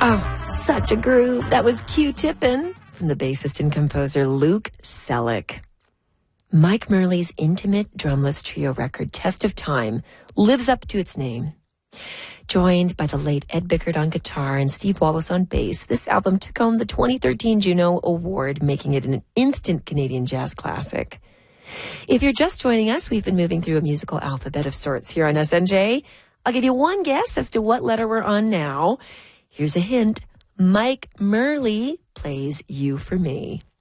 Oh, such a groove. That was Q-Tippin' from the bassist and composer Luke Selleck. Mike Murley's intimate drumless trio record, Test of Time, lives up to its name. Joined by the late Ed Bickert on guitar and Steve Wallace on bass, this album took home the 2013 Juno Award, making it an instant Canadian jazz classic. If you're just joining us, we've been moving through a musical alphabet of sorts here on SNJ. I'll give you one guess as to what letter we're on now. Here's a hint. Mike Murley plays You for Me.